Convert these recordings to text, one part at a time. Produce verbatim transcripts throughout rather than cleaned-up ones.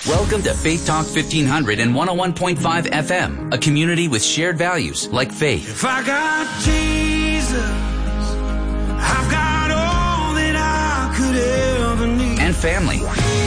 Welcome to Faith Talk fifteen hundred and one oh one point five F M, a community with shared values like faith. If I got Jesus, I've got all that I could ever need. And family.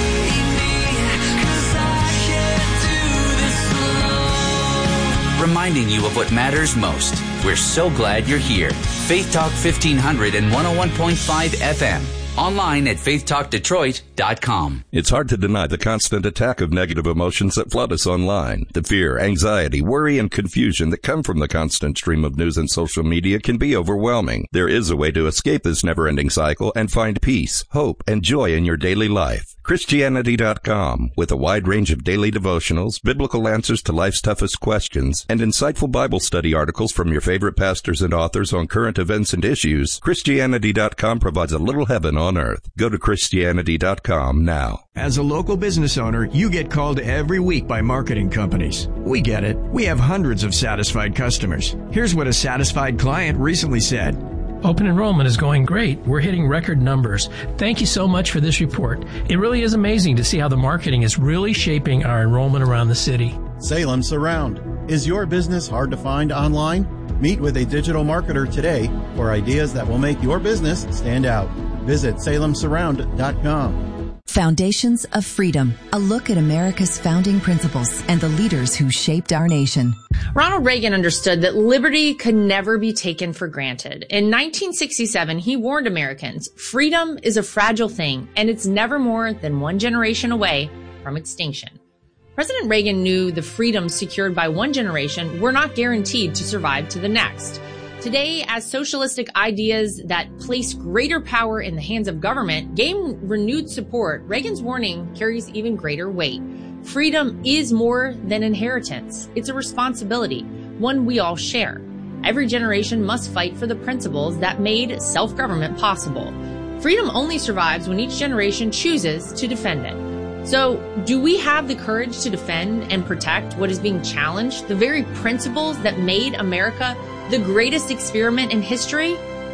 Reminding you of what matters most. We're so glad you're here. Faith Talk fifteen hundred and one oh one point five F M. Online at faith talk detroit dot com. It's hard to deny the constant attack of negative emotions that flood us online. The fear, anxiety, worry, and confusion that come from the constant stream of news and social media can be overwhelming. There is a way to escape this never-ending cycle and find peace, hope, and joy in your daily life. Christianity dot com, with a wide range of daily devotionals, biblical answers to life's toughest questions, and insightful Bible study articles from your favorite pastors and authors on current events and issues, Christianity dot com provides a little heaven on earth. Go to Christianity dot com now. As a local business owner, you get called every week by marketing companies. We get it. We have hundreds of satisfied customers. Here's what a satisfied client recently said. Open enrollment is going great. We're hitting record numbers. Thank you so much for this report. It really is amazing to see how the marketing is really shaping our enrollment around the city. Salem Surround. Is your business hard to find online? Meet with a digital marketer today for ideas that will make your business stand out. Visit salem surround dot com. Foundations of Freedom, a look at America's founding principles and the leaders who shaped our nation. Ronald Reagan understood that liberty could never be taken for granted. In nineteen sixty-seven, he warned Americans, freedom is a fragile thing, and it's never more than one generation away from extinction. President Reagan knew the freedoms secured by one generation were not guaranteed to survive to the next. Today, as socialistic ideas that place greater power in the hands of government gain renewed support, Reagan's warning carries even greater weight. Freedom is more than inheritance. It's a responsibility, one we all share. Every generation must fight for the principles that made self-government possible. Freedom only survives when each generation chooses to defend it. So, do we have the courage to defend and protect what is being challenged, the very principles that made America the greatest experiment in history?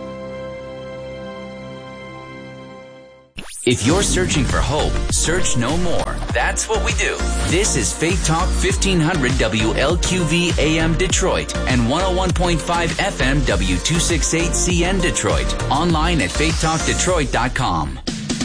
If you're searching for hope, search no more. That's what we do. This is Faith Talk fifteen hundred W L Q V A M Detroit and one oh one point five F M W two sixty-eight C N Detroit. Online at faith talk detroit dot com.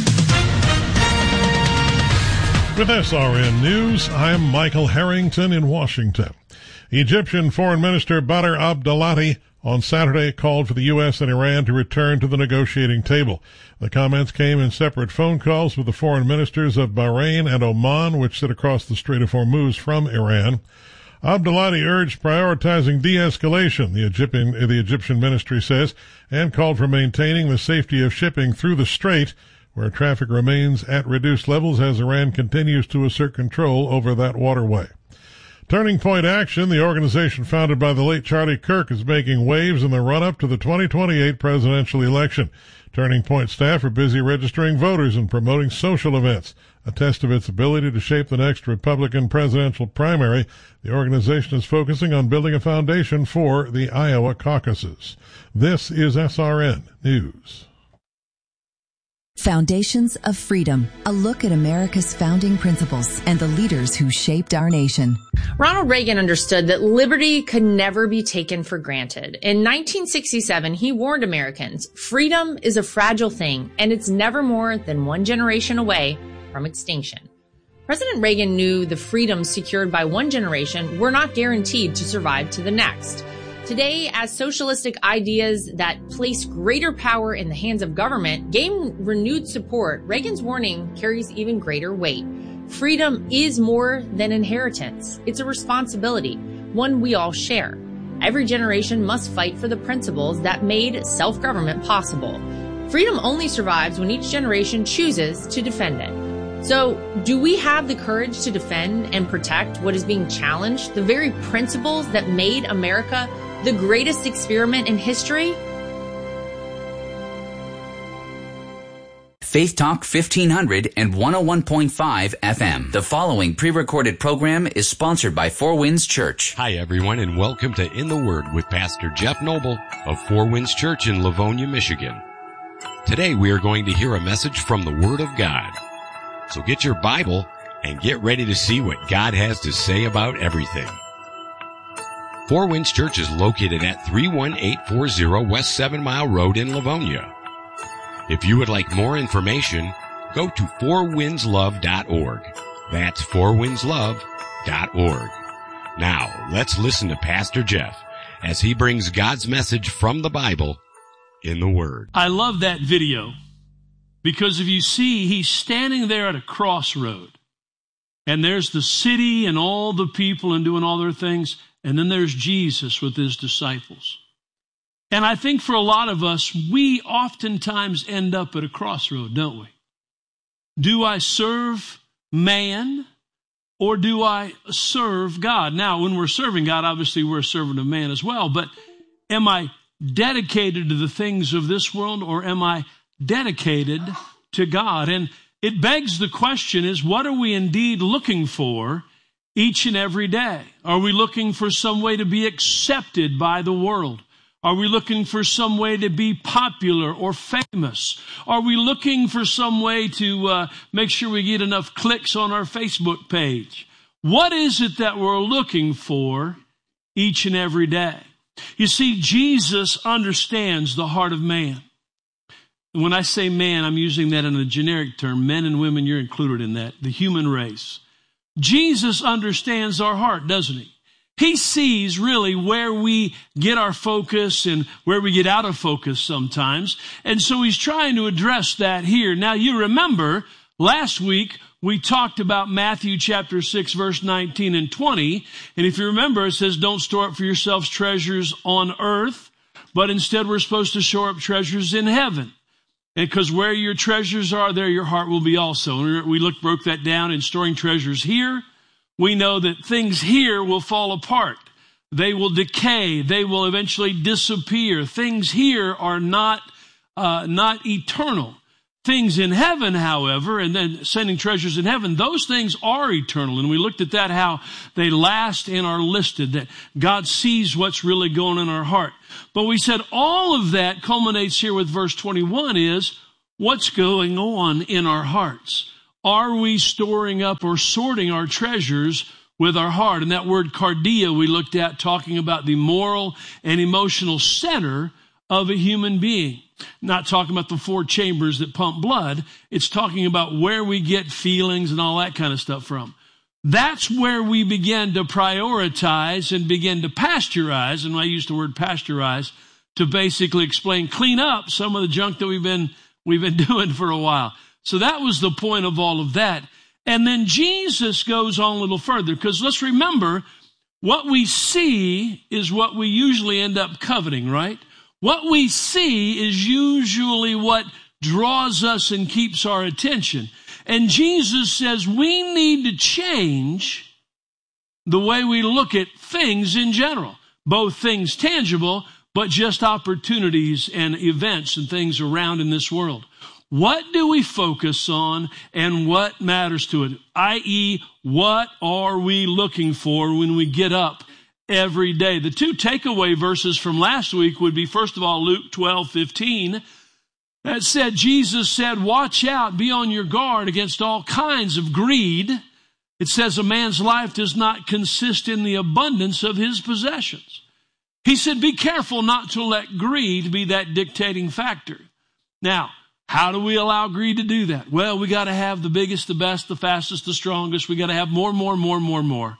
With S R N News, I'm Michael Harrington in Washington. Egyptian Foreign Minister Badr Abdelatty on Saturday called for the U S and Iran to return to the negotiating table. The comments came in separate phone calls with the foreign ministers of Bahrain and Oman, which sit across the Strait of Hormuz from Iran. Abdelatty urged prioritizing de-escalation, the Egyptian, the Egyptian ministry says, and called for maintaining the safety of shipping through the strait, where traffic remains at reduced levels as Iran continues to assert control over that waterway. Turning Point Action, the organization founded by the late Charlie Kirk, is making waves in the run-up to the twenty twenty-eight presidential election. Turning Point staff are busy registering voters and promoting social events. A test of its ability to shape the next Republican presidential primary, the organization is focusing on building a foundation for the Iowa caucuses. This is S R N News. Foundations of Freedom, a look at America's founding principles and the leaders who shaped our nation. Ronald Reagan understood that liberty could never be taken for granted. In nineteen sixty-seven, he warned Americans, freedom is a fragile thing, and it's never more than one generation away from extinction. President Reagan knew the freedoms secured by one generation were not guaranteed to survive to the next. Today, as socialistic ideas that place greater power in the hands of government gain renewed support, Reagan's warning carries even greater weight. Freedom is more than inheritance. It's a responsibility, one we all share. Every generation must fight for the principles that made self-government possible. Freedom only survives when each generation chooses to defend it. So, do we have the courage to defend and protect what is being challenged, the very principles that made America the greatest experiment in history? Faith Talk fifteen hundred and one oh one point five F M. The following pre-recorded program is sponsored by Four Winds Church. Hi, everyone, and welcome to In the Word with Pastor Jeff Noble of Four Winds Church in Livonia, Michigan. Today, we are going to hear a message from the Word of God. So get your Bible and get ready to see what God has to say about everything. Four Winds Church is located at three one eight four zero West Seven Mile Road in Livonia. If you would like more information, go to four winds love dot org. That's four winds love dot org. Now, let's listen to Pastor Jeff as he brings God's message from the Bible in the Word. I love that video because if you see, he's standing there at a crossroad, and there's the city and all the people and doing all their things, and then there's Jesus with his disciples. And I think for a lot of us, we oftentimes end up at a crossroad, don't we? Do I serve man or do I serve God? Now, when we're serving God, obviously we're a servant of man as well, but am I dedicated to the things of this world or am I dedicated to God? And it begs the question is, what are we indeed looking for each and every day? Are we looking for some way to be accepted by the world? Are we looking for some way to be popular or famous? Are we looking for some way to uh, make sure we get enough clicks on our Facebook page? What is it that we're looking for each and every day? You see, Jesus understands the heart of man. And when I say man, I'm using that in a generic term. Men and women, you're included in that, the human race. Jesus understands our heart, doesn't he? He sees really where we get our focus and where we get out of focus sometimes. And so he's trying to address that here. Now, you remember last week we talked about Matthew chapter six, verse nineteen and twenty. And if you remember, it says, don't store up for yourselves treasures on earth, but instead we're supposed to store up treasures in heaven. And because where your treasures are, there your heart will be also. And we looked, broke that down in storing treasures here. We know that things here will fall apart. They will decay. They will eventually disappear. Things here are not, uh, not eternal. Things in heaven, however, and then sending treasures in heaven, those things are eternal. And we looked at that, how they last and are listed, that God sees what's really going on in our heart. But we said all of that culminates here with verse twenty-one is what's going on in our hearts. Are we storing up or sorting our treasures with our heart? And that word cardia we looked at, talking about the moral and emotional center of a human being. Not talking about the four chambers that pump blood. It's talking about where we get feelings and all that kind of stuff from. That's where we begin to prioritize and begin to pasteurize, and I use the word pasteurize to basically explain, clean up some of the junk that we've been we've been doing for a while. So that was the point of all of that. And then Jesus goes on a little further, because let's remember, what we see is what we usually end up coveting, right? What we see is usually what draws us and keeps our attention. And Jesus says we need to change the way we look at things in general, both things tangible, but just opportunities and events and things around in this world. What do we focus on and what matters to it? that is, what are we looking for when we get up every day? The two takeaway verses from last week would be, first of all, Luke twelve fifteen. That said, Jesus said, watch out, be on your guard against all kinds of greed. It says a man's life does not consist in the abundance of his possessions. He said, be careful not to let greed be that dictating factor. Now, how do we allow greed to do that? Well, we got to have the biggest, the best, the fastest, the strongest. We got to have more, more, more, more, more.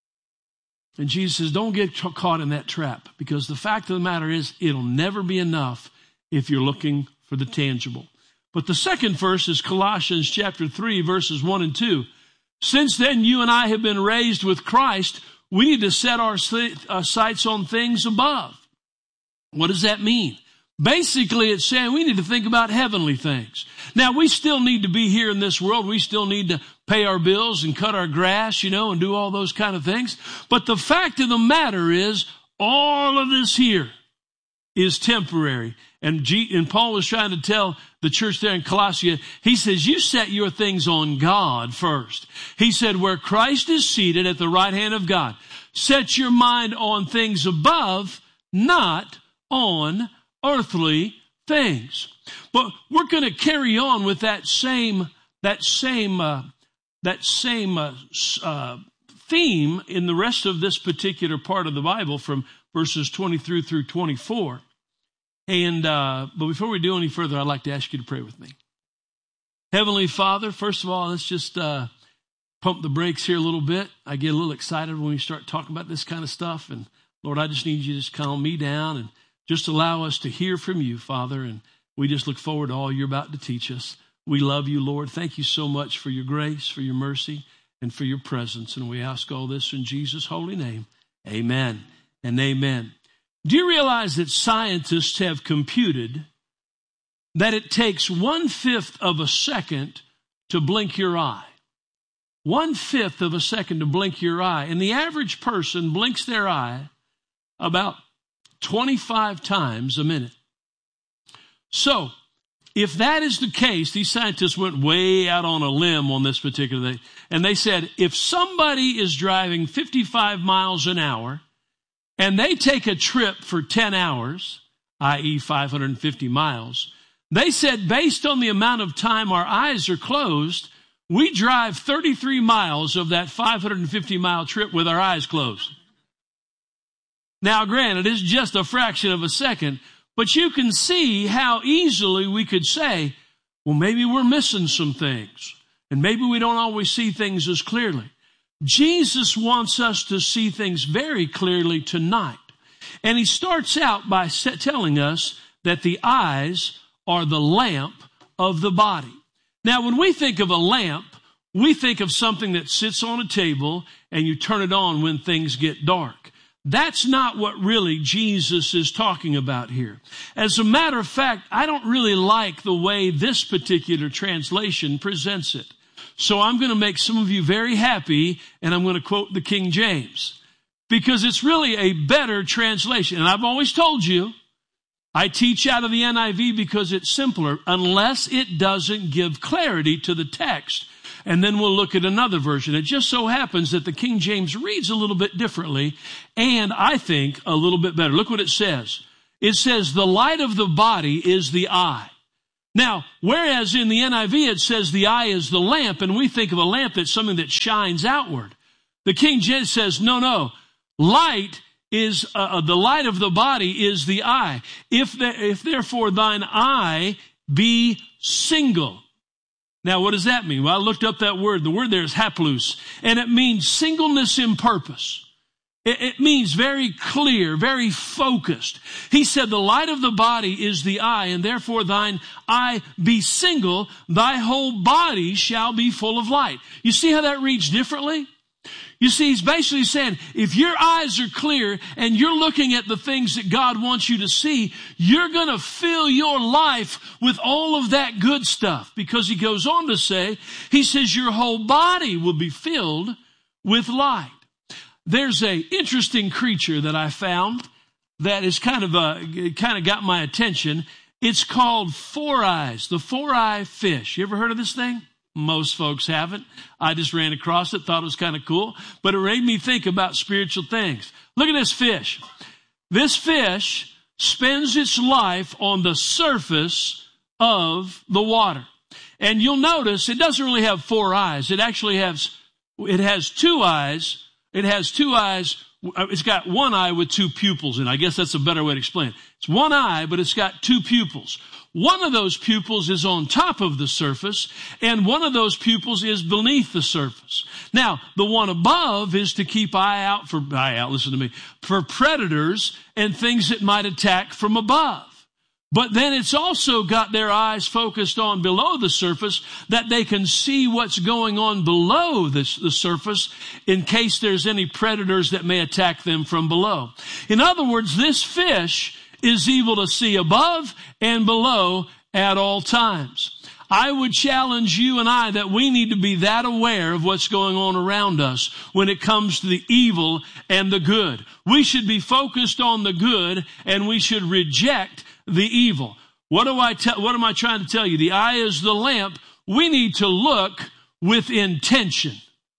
And Jesus says, don't get caught in that trap, because the fact of the matter is it'll never be enough if you're looking for the tangible. But the second verse is Colossians chapter three, verses one and two. Since then you and I have been raised with Christ, we need to set our sights on things above. What does that mean? Basically, it's saying we need to think about heavenly things. Now, we still need to be here in this world. We still need to pay our bills and cut our grass, you know, and do all those kind of things. But the fact of the matter is, all of this here is temporary. And, G- and Paul was trying to tell the church there in Colossia, he says, you set your things on God first. He said, where Christ is seated at the right hand of God, set your mind on things above, not on earthly things. But we're going to carry on with that same, that same uh, that same uh, uh, theme in the rest of this particular part of the Bible from verses twenty-three through twenty-four. And uh, but before we do any further, I'd like to ask you to pray with me. Heavenly Father, first of all, let's just uh, pump the brakes here a little bit. I get a little excited when we start talking about this kind of stuff. And Lord, I just need you to just calm me down and just allow us to hear from you, Father. And we just look forward to all you're about to teach us. We love you, Lord. Thank you so much for your grace, for your mercy, and for your presence. And we ask all this in Jesus' holy name. Amen and amen. Do you realize that scientists have computed that it takes one-fifth of a second to blink your eye? One-fifth of a second to blink your eye. And the average person blinks their eye about twenty-five times a minute. So, if that is the case, these scientists went way out on a limb on this particular thing. And they said, if somebody is driving fifty-five miles an hour and they take a trip for ten hours, that is five hundred fifty miles, they said based on the amount of time our eyes are closed, we drive thirty-three miles of that five hundred fifty mile trip with our eyes closed. Now, granted, it's just a fraction of a second, but you can see how easily we could say, well, maybe we're missing some things, and maybe we don't always see things as clearly. Jesus wants us to see things very clearly tonight. And he starts out by telling us that the eyes are the lamp of the body. Now, when we think of a lamp, we think of something that sits on a table and you turn it on when things get dark. That's not what really Jesus is talking about here. As a matter of fact, I don't really like the way this particular translation presents it. So I'm going to make some of you very happy, and I'm going to quote the King James, because it's really a better translation. And I've always told you, I teach out of the N I V because it's simpler, unless it doesn't give clarity to the text. And then we'll look at another version. It just so happens that the King James reads a little bit differently, and I think a little bit better. Look what it says. It says, the light of the body is the eye. Now, whereas in the N I V it says the eye is the lamp, and we think of a lamp that's something that shines outward. The King James says, no, no, light is, uh, the light of the body is the eye. If, the, if therefore thine eye be single. Now, what does that mean? Well, I looked up that word. The word there is haplous, and it means singleness in purpose. It, it means very clear, very focused. He said, the light of the body is the eye, and therefore thine eye be single, thy whole body shall be full of light. You see how that reads differently? You see, he's basically saying, if your eyes are clear and you're looking at the things that God wants you to see, you're going to fill your life with all of that good stuff. Because he goes on to say, he says your whole body will be filled with light. There's a interesting creature that I found that is kind of uh, kind of got my attention. It's called four eyes, the four-eye fish. You ever heard of this thing? Most folks haven't. I just ran across it, thought it was kind of cool, but it made me think about spiritual things. Look at this fish. This fish spends its life on the surface of the water. And you'll notice it doesn't really have four eyes. It actually has, it has two eyes. It has two eyes. It's got one eye with two pupils in it. I guess that's a better way to explain it. It's one eye, but it's got two pupils. One of those pupils is on top of the surface, and one of those pupils is beneath the surface. Now, the one above is to keep eye out for, eye out, listen to me, for predators and things that might attack from above. But then it's also got their eyes focused on below the surface, that they can see what's going on below this, the surface in case there's any predators that may attack them from below. In other words, this fish is able to see above and below at all times. I would challenge you and I that we need to be that aware of what's going on around us when it comes to the evil and the good. We should be focused on the good, and we should reject the evil. What do I tell, what am I trying to tell you? The eye is the lamp. We need to look with intention.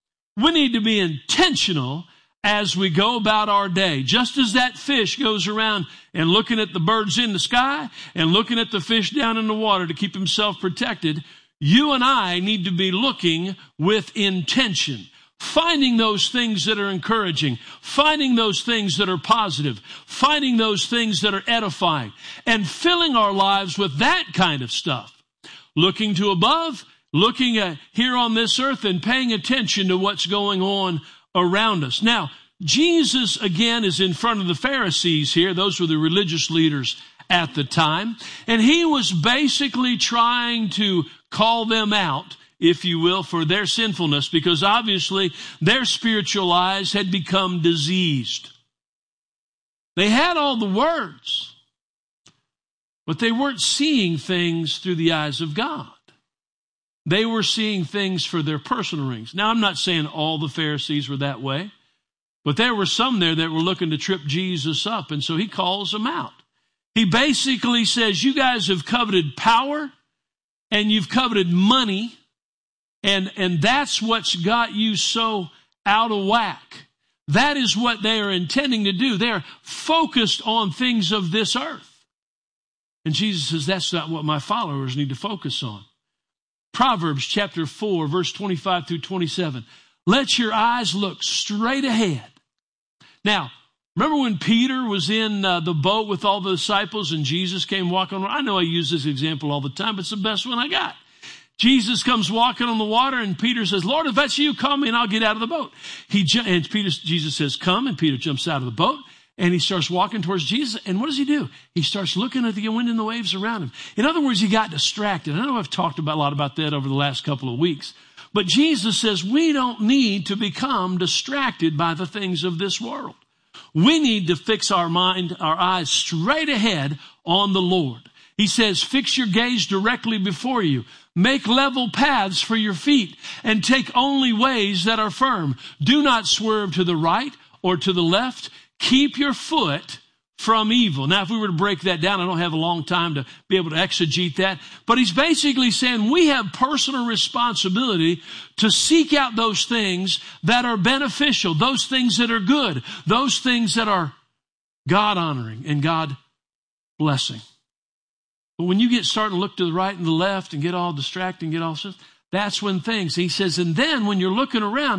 We need to be intentional as we go about our day. Just as that fish goes around and looking at the birds in the sky and looking at the fish down in the water to keep himself protected, You and I need to be looking with intention, finding those things that are encouraging, finding those things that are positive, finding those things that are edifying, and filling our lives with that kind of stuff. Looking to above, looking at here on this earth, and paying attention to what's going on around us. Now, Jesus, again, is in front of the Pharisees here. Those were the religious leaders at the time. And he was basically trying to call them out, if you will, for their sinfulness, because obviously their spiritual eyes had become diseased. They had all the words, but they weren't seeing things through the eyes of God. They were seeing things for their personal rings. Now, I'm not saying all the Pharisees were that way, but there were some there that were looking to trip Jesus up, and so he calls them out. He basically says, you guys have coveted power, and you've coveted money, and, and that's what's got you so out of whack. That is what they are intending to do. They're focused on things of this earth. And Jesus says, that's not what my followers need to focus on. Proverbs chapter four, verse twenty-five through twenty-seven. Let your eyes look straight ahead. Now, remember when Peter was in uh, the boat with all the disciples and Jesus came walking on? I know I use this example all the time, but it's the best one I got. Jesus comes walking on the water, and Peter says, Lord, if that's you, call me and I'll get out of the boat. He ju- And Peter, Jesus says, come, and Peter jumps out of the boat, and he starts walking towards Jesus. And what does he do? He starts looking at the wind and the waves around him. In other words, he got distracted. I know I've talked about, a lot about that over the last couple of weeks. But Jesus says we don't need to become distracted by the things of this world. We need to fix our mind, our eyes straight ahead on the Lord. He says, fix your gaze directly before you. Make level paths for your feet and take only ways that are firm. Do not swerve to the right or to the left. Keep your foot from evil. Now, if we were to break that down, I don't have a long time to be able to exegete that, but he's basically saying we have personal responsibility to seek out those things that are beneficial, those things that are good, those things that are God-honoring and God-blessing. But when you get starting to look to the right and the left and get all distracted and get all stuff, that's when things, he says, and then when you're looking around,